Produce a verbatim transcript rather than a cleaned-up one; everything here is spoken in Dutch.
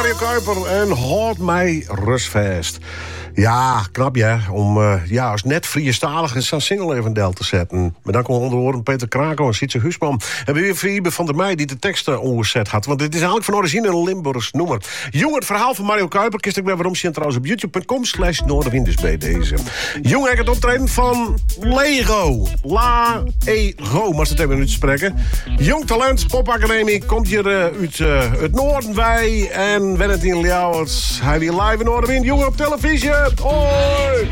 Mario Kuiper en Houd mij rustvast. Ja, knap ja, om uh, ja, als net Friestalig zijn single even deel te zetten. Maar dan komen onder woorden Peter Krako en Sietse Huisman. En weer Friebe van der Meij die de teksten omgezet had. Want het is eigenlijk van origine een Limburgs noemer. Jong, het verhaal van Mario Kuiper kist ik weer waarom zien trouwens op youtube punt com slash Noorderwind dus bij deze. Jong, ik het optreden van Lego. La Ego, maar het even nu te spreken. Jong talent, popacademie, komt hier uh, uit uh, het noorden bij. En wenn het in Ljouwert, hij weer live in Noorderwind. Jongen op televisie. Hoi!